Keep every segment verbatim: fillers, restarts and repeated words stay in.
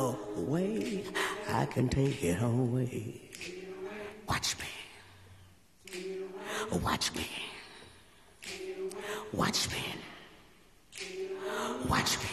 away. I can take it away. Watch me. Watch me. Watch me. Watch me.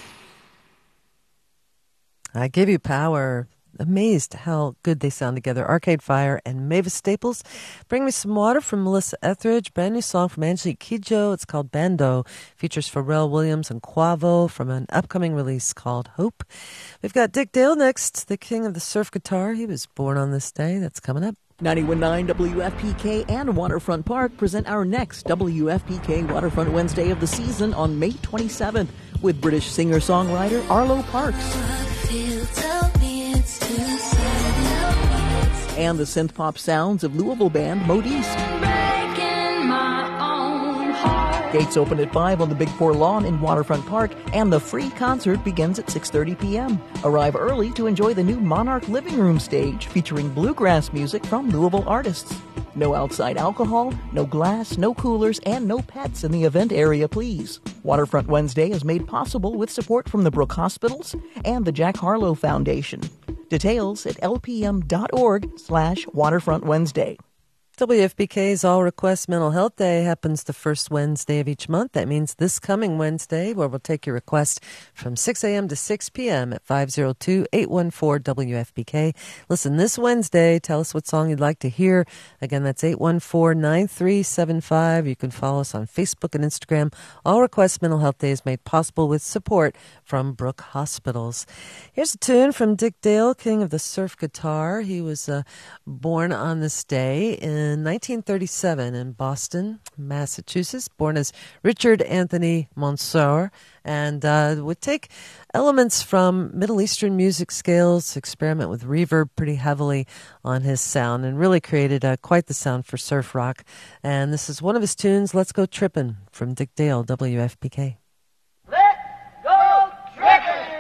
I Give You Power. Amazed how good they sound together. Arcade Fire and Mavis Staples. Bring Me Some Water from Melissa Etheridge. Brand new song from Angelique Kidjo. It's called Bando. Features Pharrell Williams and Quavo from an upcoming release called Hope. We've got Dick Dale next, the king of the surf guitar. He was born on this day. That's coming up. ninety-one point nine W F P K and Waterfront Park present our next W F P K Waterfront Wednesday of the season on May twenty-seventh with British singer-songwriter Arlo Parks. And the synth-pop sounds of Louisville band Modiste. Gates open at five on the Big Four lawn in Waterfront Park, and the free concert begins at six thirty p.m. Arrive early to enjoy the new Monarch Living Room stage featuring bluegrass music from Louisville artists. No outside alcohol, no glass, no coolers, and no pets in the event area, please. Waterfront Wednesday is made possible with support from the Brooke Hospitals and the Jack Harlow Foundation. Details at lpm.org slash Waterfront Wednesday. W F P K's All Request Mental Health Day happens the first Wednesday of each month. That means this coming Wednesday, where we'll take your request from six a.m. to six p.m. at five oh two, eight one four, W F P K. Listen this Wednesday. Tell us what song you'd like to hear. Again, that's eight one four, nine three seven five. You can follow us on Facebook and Instagram. All Request Mental Health Day is made possible with support from Brooke Hospitals. Here's a tune from Dick Dale, king of the surf guitar. He was uh, born on this day in In nineteen thirty-seven in Boston, Massachusetts, born as Richard Anthony Monsour, and uh, would take elements from Middle Eastern music scales, experiment with reverb pretty heavily on his sound, and really created uh, quite the sound for surf rock. And this is one of his tunes, Let's Go Trippin', from Dick Dale, W F P K.